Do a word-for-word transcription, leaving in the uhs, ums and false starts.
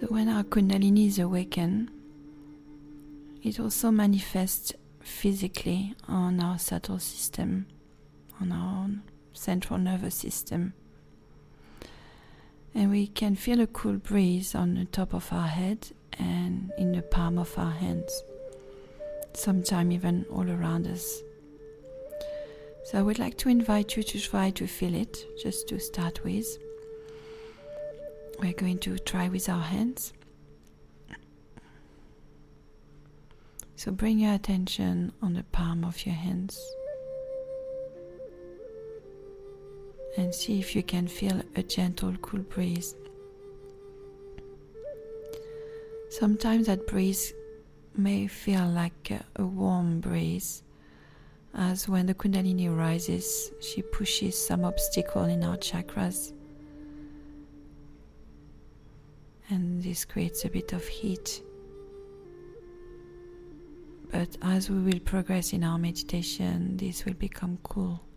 So when our Kundalini is awakened, it also manifests physically on our subtle system, on our central nervous system. And we can feel a cool breeze on the top of our head and in the palm of our hands, sometimes even all around us. So I would like to invite you to try to feel it, just to start with. We're going to try with our hands. So bring your attention on the palm of your hands and see if you can feel a gentle, cool breeze. Sometimes that breeze may feel like a, a warm breeze, as when the Kundalini rises, she pushes some obstacle in our chakras, and this creates a bit of heat. But as we will progress in our meditation, this will become cool.